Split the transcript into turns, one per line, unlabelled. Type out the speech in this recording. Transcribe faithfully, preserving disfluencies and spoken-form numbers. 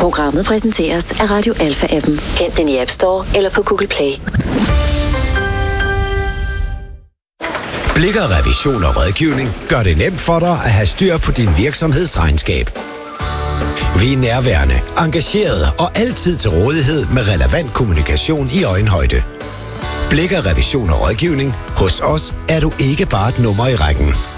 Programmet præsenteres af Radio Alpha-appen. Hent den i App Store eller på Google Play.
Blikker Revision og Rådgivning gør det nemt for dig at have styr på din virksomhedsregnskab. Vi er nærværende, engagerede og altid til rådighed med relevant kommunikation i øjenhøjde. Blikker Revision og Rådgivning. Hos os er du ikke bare et nummer i rækken.